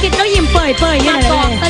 กินแล้วยิ้มเปื่อยๆอยู่เลย